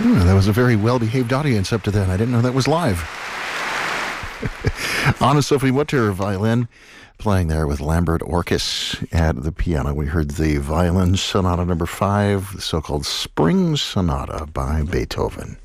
That was a very well-behaved audience up to then. I didn't know that was live. Anna-Sophie Mutter, violin, playing there with Lambert Orkes at the piano. We heard the Violin Sonata number 5, the so-called Spring Sonata by Beethoven.